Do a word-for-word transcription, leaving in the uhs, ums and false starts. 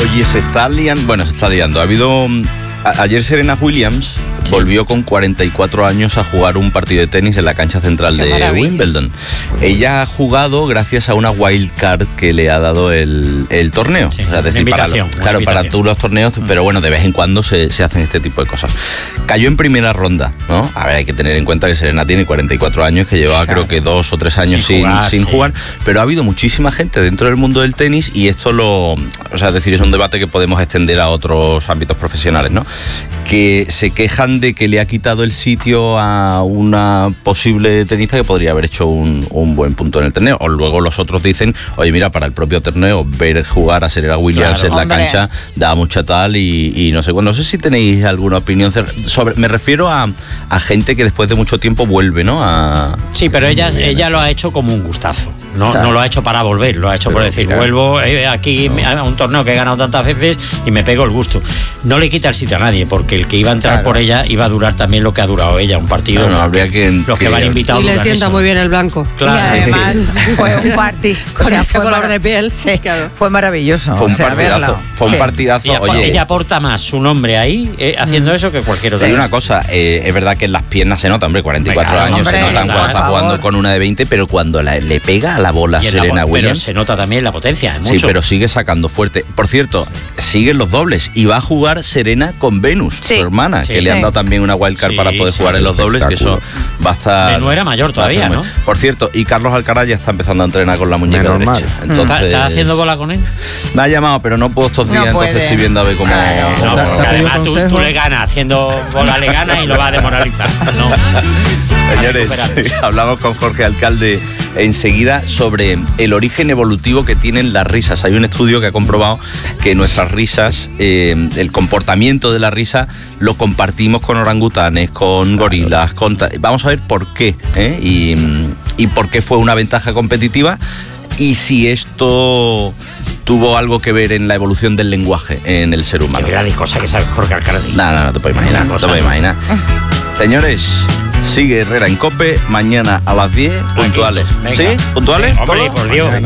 Oye, se está liando, bueno, se está liando. Ha habido, a, ayer Serena Williams sí. volvió con cuarenta y cuatro años a jugar un partido de tenis en la cancha central Qué de maravilla. Wimbledon. Ella ha jugado gracias a una wild card que le ha dado el, el torneo. Sí, o sea, es decir, invitación, para, una claro, invitación. para todos los torneos, pero bueno, de vez en cuando se, se hacen este tipo de cosas. Cayó en primera ronda, ¿no? A ver, hay que tener en cuenta que Serena tiene cuarenta y cuatro años, que llevaba claro. creo que dos o tres años sin, sin, jugar, sin sí. jugar, pero ha habido muchísima gente dentro del mundo del tenis y esto lo, o sea, es decir, es un debate que podemos extender a otros ámbitos profesionales, ¿no? Que se quejan de que le ha quitado el sitio a una posible tenista que podría haber hecho un, un buen punto en el torneo. O luego los otros dicen, oye, mira, para el propio torneo, ver jugar a Serena Williams claro, en la hombre. cancha da mucha tal y, y no sé cuándo. No sé si tenéis alguna opinión sobre. Me refiero a, a gente que después de mucho tiempo vuelve, ¿no? A, sí, pero ella, ella lo ha hecho como un gustazo. No, claro. no lo ha hecho para volver, lo ha hecho pero por decir, claro. vuelvo eh, aquí no. a un torneo que he ganado tantas veces y me pego el gusto. No le quita el sitio a nadie, porque el que iba a entrar claro. por ella iba a durar también lo que ha durado ella, un partido. No, no, habría que, los que, que van invitados. Y le sienta eso. muy bien el blanco. Claro. Y además fue un party. Con o sea, ese color mar... de piel. Sí, claro. Fue maravilloso. Fue un o sea, partidazo. verlo. Fue un sí. partidazo. Ella, Oye, ella aporta más su nombre ahí eh, haciendo mm. eso que cualquier otro. Hay una cosa, eh, es verdad que en las piernas se nota, hombre, cuarenta y cuatro claro, años hombre, se notan claro, cuando está jugando con una de veinte, pero cuando la, le pega a la bola Serena la, Williams. Pero se nota también la potencia, es mucho. Sí, pero sigue sacando fuerte. Por cierto, siguen los dobles y va a jugar Serena con Venus, sí. su hermana, sí, que sí. le han dado también una wildcard sí, para poder sí, jugar sí, en los dobles, que eso va a estar. Venus era mayor todavía, ¿no? Por cierto, y Carlos Alcaraz ya está empezando a entrenar con la muñeca Menos derecha. Entonces, ¿Está, ¿Está haciendo bola con él? Me ha llamado, pero no puedo estos días, no entonces estoy viendo a ver cómo. Claro, cómo no, porque además tú, tú le ganas, haciendo bola le ganas y lo vas a desmoralizar. No. Señores, hablamos con Jorge Alcalde enseguida sobre el origen evolutivo que tienen las risas. Hay un estudio que ha comprobado que nuestras risas, eh, el comportamiento de la risa, lo compartimos con orangutanes, con gorilas, con ta- vamos a ver por qué, ¿eh? y, y por qué fue una ventaja competitiva. Y si esto tuvo algo que ver en la evolución del lenguaje en el ser humano. Qué gran cosa que sabe Jorge Alcaraz. No, no, no te puedes imaginar, no te puedes imaginar. Señores, sigue Herrera en COPE, mañana a las diez, puntuales. Venga. ¿Sí? ¿Puntuales? Sí, hombre, por Dios.